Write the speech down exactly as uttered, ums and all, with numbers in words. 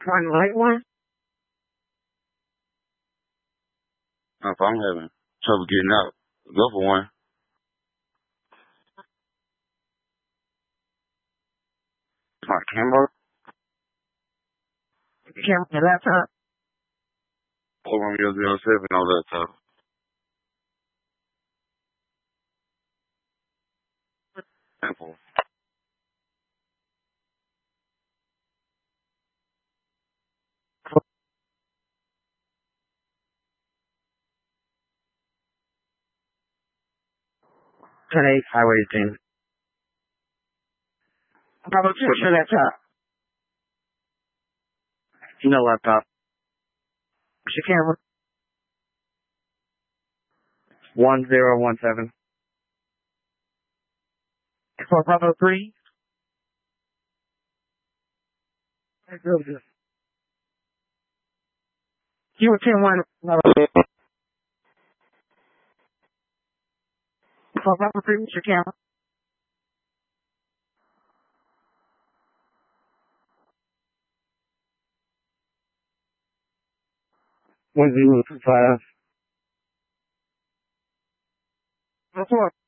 One light one? If I'm having trouble getting out, go for one. My camera? Camera, your laptop? four one zero zero seven on laptop. Apple. ten eight. Highway ten. Bravo two, what's your laptop? No laptop. What's your camera? one zero one seven. For Bravo three? You were ten one. For Bravo three, what's your camera? one zero two five. Report.